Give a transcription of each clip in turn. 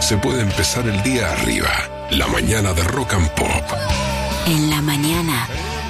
se puede empezar el día arriba. La mañana de Rock and Pop. En la mañana,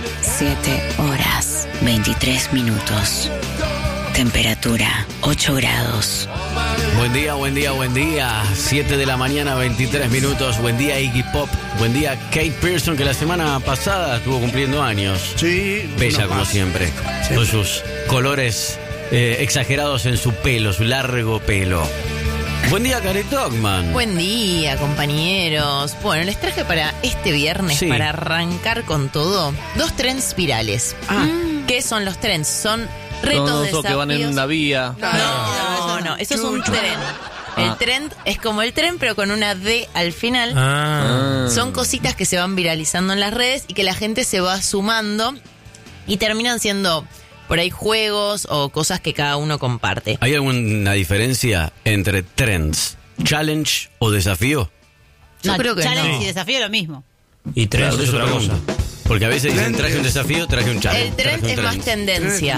7 horas, 23 minutos. Temperatura, 8 grados. Buen día, buen día, buen día. 7 de la mañana, 23 minutos. Buen día, Iggy Pop. Buen día, Kate Pearson, que la semana pasada estuvo cumpliendo años. Sí. Bella como siempre. Sí. Con sus colores exagerados en su pelo, su largo pelo. Buen día, Karen Dogman. Buen día, compañeros. Bueno, les traje para este viernes, para arrancar con todo, 2 trends virales. ¿Qué son los trends? Son retos, desafíos. Que van en una vía. No, eso es un trend. El trend es como el tren, pero con una D al final. Son cositas que se van viralizando en las redes y que la gente se va sumando y terminan siendo por ahí juegos o cosas que cada uno comparte. ¿Hay alguna diferencia entre trends, challenge o desafío? Yo creo que challenge no. y desafío es lo mismo. Y trends es otra cosa. Porque a veces dicen traje un desafío, traje un challenge. El trend es más tendencia.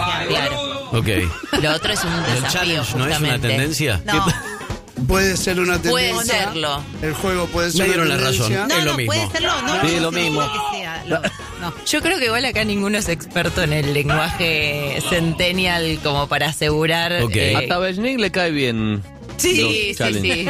Claro. Ok. Lo otro es un ¿El desafío, challenge no justamente. es una tendencia? No. Puede ser una tendencia. Puede serlo. El juego puede ser Me dieron una la razón. tendencia. Es lo mismo. Puede serlo. No, Sí, no, lo no, mismo. que sea, no. Yo creo que igual acá ninguno es experto en el lenguaje centennial como para asegurar. Ok. A Tabachnik le cae bien. Sí. Challenge.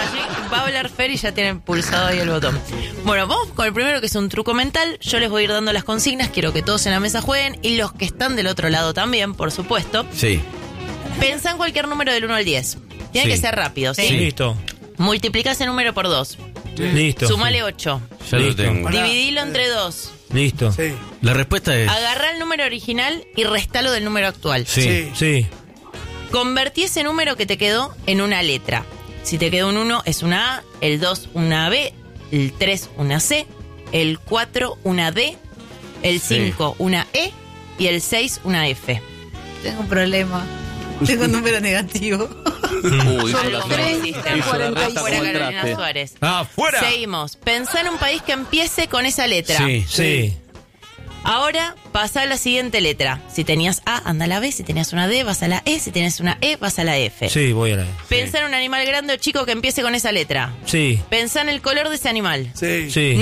Va a hablar Fer y ya tienen pulsado ahí el botón. Bueno, vamos con el primero, que es un truco mental. Yo les voy a ir dando las consignas. Quiero que todos en la mesa jueguen y los que están del otro lado también, por supuesto. Sí. Pensá en cualquier número del 1 al 10. Tiene Sí. que ser rápido, ¿sí? Sí. Listo. Multiplicá ese número por 2. Listo. Sumale 8. Ya lo Listo. tengo. Dividilo entre 2. Listo. Sí. La respuesta es... Agarrá el número original y restalo del número actual. Sí. Convertí ese número que te quedó en una letra. Si te quedó un 1 es una A, el 2 una B, el 3 una C, el 4 una D, el 5 una E y el 6 una F. Tengo un problema. Tengo un número negativo. Uy, Algo me hiciste. Afuera, 45. Carolina Suárez. ¡Afuera! Seguimos. Pensá en un país que empiece con esa letra. Sí. Ahora pasa a la siguiente letra. Si tenías A, anda a la B. Si tenías una D, vas a la E. Si tenías una E, vas a la F. Sí, voy a la... Pensá en un animal grande o chico que empiece con esa letra. Sí. Pensá en el color de ese animal. Sí. Sí.